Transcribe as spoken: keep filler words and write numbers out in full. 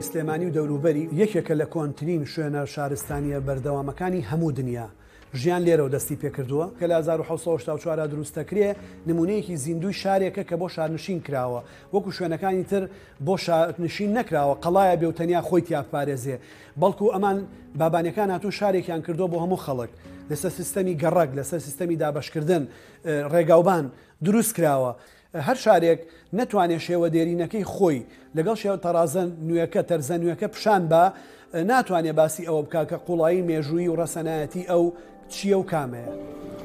سلێمانی و دەوروبەری یەکێکە لە کۆنترین شوێنە شارستانیە بەردەوامەکانی هەموو دنیا. ژیان لێرەوە دەستی پێکردووە کە لە هەزار و حەوت سەد و هەشتا و چوار دروستەکرێ نمونەیەکی زیندوی شارێکە کە بۆ شارنشین کراوە وەکو شوێنەکانی تر بۆ شارنشین نەکراوە قەڵایە بێ و تەنیا خۆی تیاپارێزێ بەڵکو ئەمان بابانەکان هاتوو شارێکیان کردو بۆ هەموو خەڵک لەسەر سیستەمی گەڕک لەسەر سیستەمی دابەشکردن ڕێگاوبان دروست کراوە. هەر شارێک نەتوانێت شێوە دێرینەکەی خۆی لەگەڵ شێوە تەڕازە نوێەکە تەرزە نوێەکە پیشان بە ناتوانێت باسی ئەوە بکات کە قوڵایی مێژووی و ڕەسەنایەتی ئەو چییە و کامەیە.